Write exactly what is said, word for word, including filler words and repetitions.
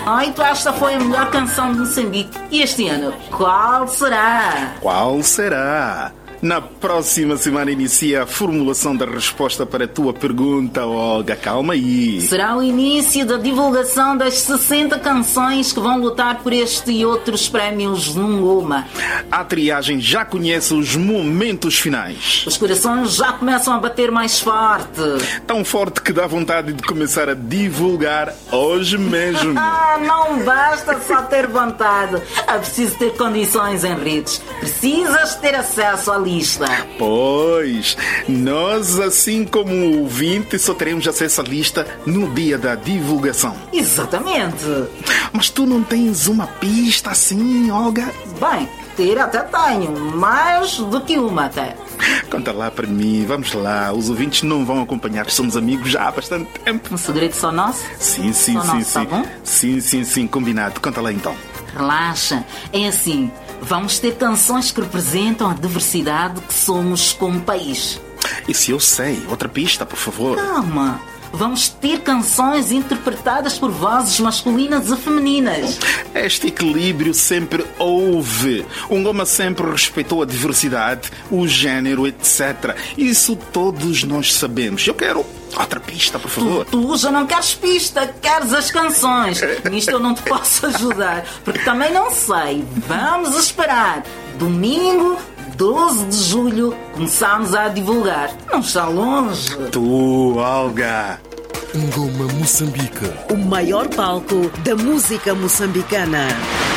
Ah, então esta foi a melhor canção de Moçambique. E este ano, qual será? Qual será? Na próxima semana inicia a formulação da resposta para a tua pergunta, Olga. Calma aí. Será o início da divulgação das sessenta canções que vão lutar por este e outros prémios Ngoma. A triagem já conhece os momentos finais. Os corações já começam a bater mais forte. Tão forte que dá vontade de começar a divulgar hoje mesmo. Ah, não basta só ter vontade. É preciso ter condições, Henriques. Precisas ter acesso à lista. Pois, nós, assim como o ouvinte, só teremos acesso à lista no dia da divulgação. Exatamente. Mas tu não tens uma pista assim, Olga? Bem, ter até tenho, mais do que uma até. Conta lá para mim, vamos lá. Os ouvintes não vão acompanhar, somos amigos já há bastante tempo. Um segredo só nosso? Sim, sim, só sim, nosso, sim. Tá bom? Sim, sim, sim, combinado. Conta lá então. Relaxa, é assim, vamos ter canções que representam a diversidade que somos como país. Isso eu sei. Outra pista, por favor. Calma, vamos ter canções interpretadas por vozes masculinas e femininas. Este equilíbrio sempre houve. O Ngoma sempre respeitou a diversidade, o género, etcétera. Isso todos nós sabemos. Eu quero outra pista, por favor. Tu, tu já não queres pista, queres as canções. Nisto eu não te posso ajudar, porque também não sei. Vamos esperar. Domingo, doze de julho, começamos a divulgar. Não está longe. Tu, Olga. Ngoma Moçambique. O maior palco da música moçambicana.